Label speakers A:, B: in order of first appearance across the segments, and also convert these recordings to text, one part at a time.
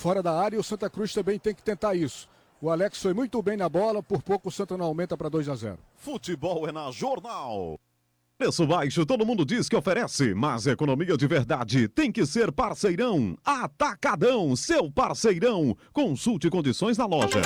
A: fora da área, e o Santa Cruz também tem que tentar isso. O Alex foi muito bem na bola, por pouco o Santa não aumenta para 2-0.
B: Futebol é na Jornal. Preço baixo, todo mundo diz que oferece, mas economia de verdade tem que ser Parceirão. Atacadão, seu parceirão. Consulte condições na loja.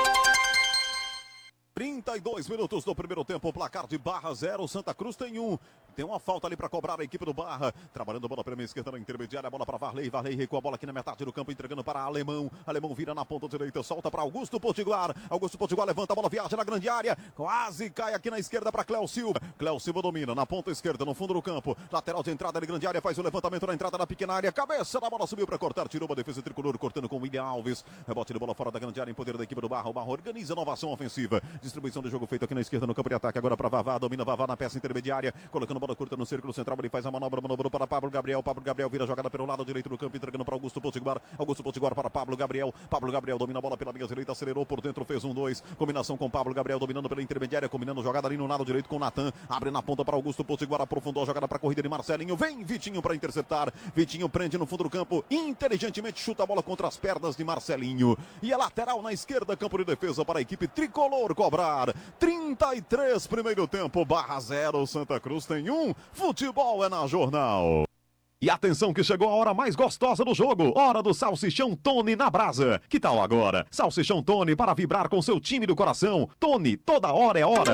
B: 32 minutos do primeiro tempo, placar de Barra 0, Santa Cruz tem 1. Tem uma falta ali para cobrar a equipe do Barra. Trabalhando a bola pela minha esquerda na intermediária, a bola para Varley. Varley recua a bola aqui na metade do campo, entregando para Alemão. Alemão vira na ponta direita, solta para Augusto Potiguar. Augusto Potiguar levanta a bola, viaja na grande área. Quase cai aqui na esquerda para Cléo Silva. Cléo Silva domina na ponta esquerda, no fundo do campo. Lateral de entrada de grande área, faz o levantamento na entrada da pequena área. Cabeça da bola subiu para cortar, tirou a defesa tricolor, cortando com William Alves. Rebote de bola fora da grande área, em poder da equipe do Barra. O Barra organiza a inovação ofensiva. Distribuição de jogo feito aqui na esquerda no campo de ataque, agora para Vavá, domina Vavá na peça intermediária, colocando bola curta no círculo central, ele faz a manobra, manobrou para Pablo Gabriel vira a jogada pelo lado direito do campo, entregando para Augusto Potiguar para Pablo Gabriel domina a bola pela meia direita, acelerou por dentro, fez 1-2, combinação com Pablo Gabriel, dominando pela intermediária, combinando jogada ali no lado direito com Natan, abre na ponta para Augusto Potiguar, aprofundou a jogada para a corrida de Marcelinho, vem Vitinho para interceptar, Vitinho prende no fundo do campo, inteligentemente chuta a bola contra as pernas de Marcelinho, e a lateral na esquerda, campo de defesa para a equipe tricolor cobrar, 33 primeiro tempo, Barra 0, Santa Cruz tem 1, futebol é na Jornal. E atenção que chegou a hora mais gostosa do jogo, hora do Salsichão Tony na brasa. Que tal agora? Salsichão Tony para vibrar com seu time do coração. Tony, toda hora é hora.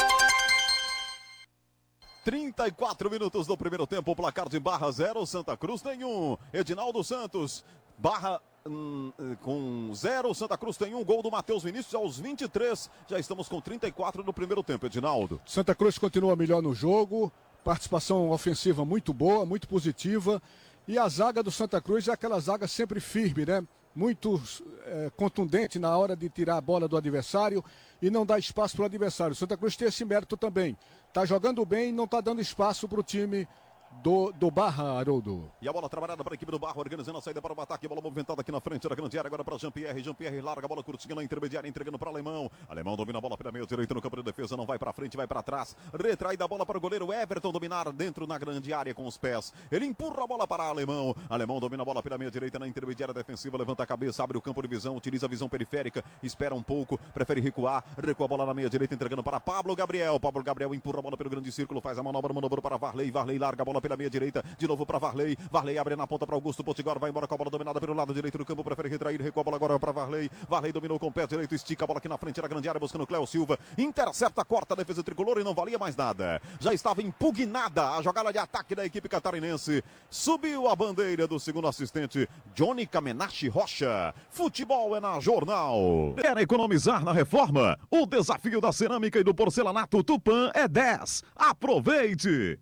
B: 34 minutos do primeiro tempo, placar de Barra 0, Santa Cruz tem 1. Edinaldo Santos, Barra com 0, Santa Cruz tem 1, gol do Matheus Vinícius aos 23, já estamos com 34 no primeiro tempo, Edinaldo.
A: Santa Cruz continua melhor no jogo, participação ofensiva muito boa, muito positiva, e a zaga do Santa Cruz é aquela zaga sempre firme, né? Muito contundente na hora de tirar a bola do adversário e não dá espaço para o adversário. O Santa Cruz tem esse mérito também, está jogando bem e não está dando espaço para o time do Barra, Haroldo.
B: E a bola trabalhada para a equipe do Barra, organizando a saída para o ataque, bola movimentada aqui na frente da grande área, agora para Jean-Pierre larga a bola curtinha na intermediária, entregando para Alemão, domina a bola pela meia direita no campo de defesa, não vai para frente, vai para trás, retraída a bola para o goleiro Everton, dominar dentro na grande área com os pés, ele empurra a bola para Alemão domina a bola pela meia direita na intermediária defensiva, levanta a cabeça, abre o campo de visão, utiliza a visão periférica, espera um pouco, prefere recua a bola na meia direita, entregando para Pablo Gabriel empurra a bola pelo grande círculo, faz a manobra para Varley larga a bola pela meia direita, de novo para Varley abre na ponta para Augusto Potiguar, vai embora com a bola dominada pelo lado direito do campo, prefere retrair, recua a bola agora para Varley dominou com o pé direito, estica a bola aqui na frente da grande área, buscando Cléo Silva, intercepta, corta a defesa tricolor e não valia mais nada, já estava impugnada a jogada de ataque da equipe catarinense, subiu a bandeira do segundo assistente, Johnny Kamenachi Rocha, futebol é na Jornal. Quer economizar na reforma? O desafio da cerâmica e do porcelanato Tupã é 10, aproveite!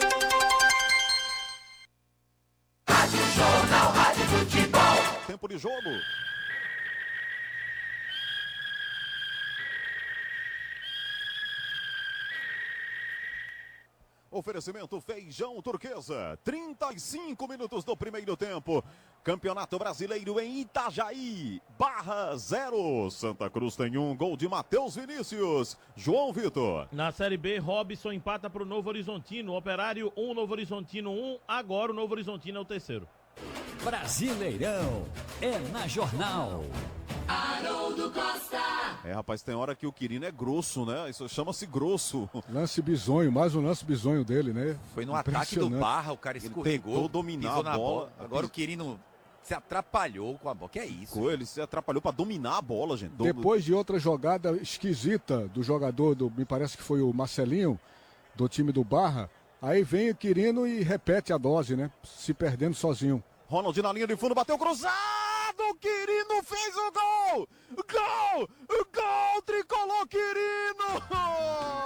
C: Rádio Jornal, Rádio Futebol.
B: Tempo de jogo. Oferecimento Feijão Turquesa, 35 minutos do primeiro tempo. Campeonato Brasileiro em Itajaí, Barra 0. Santa Cruz tem 1, gol de Matheus Vinícius. João Vitor.
D: Na Série B, Robson empata para o Novo Horizontino. Operário 1, Novo Horizontino 1. Agora o Novo Horizontino é o terceiro.
E: Brasileirão é na Jornal.
C: Haroldo Costa.
B: Rapaz, tem hora que o Quirino é grosso, né? Isso chama-se grosso.
A: Lance bizonho, mais um lance bizonho dele, né?
F: Foi no ataque do Barra, o cara escorregou.
B: Ele tentou dominar a bola.
F: Agora o Quirino se atrapalhou com a bola. Que é isso?
B: Ele se atrapalhou para dominar a bola, gente.
A: Depois de outra jogada esquisita do jogador, me parece que foi o Marcelinho, do time do Barra, aí vem o Quirino e repete a dose, né? Se perdendo sozinho.
B: Ronald na linha de fundo, bateu cruzado, Quirino